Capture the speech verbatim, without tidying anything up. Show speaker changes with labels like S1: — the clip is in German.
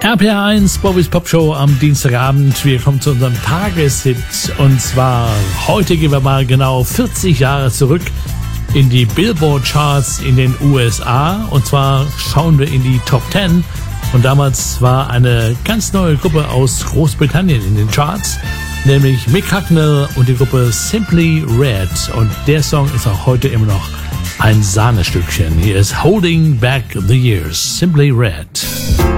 S1: R P R eins, Bobbys Pop Show am Dienstagabend. Wir kommen zu unserem Tageshit. Und zwar, heute gehen wir mal genau vierzig Jahre zurück in die Billboard Charts in den U S A. Und zwar schauen wir in die Top zehn. Und damals war eine ganz neue Gruppe aus Großbritannien in den Charts, nämlich Mick Hucknall und die Gruppe Simply Red. Und der Song ist auch heute immer noch ein Sahnestückchen. Hier ist Holding Back the Years, Simply Red.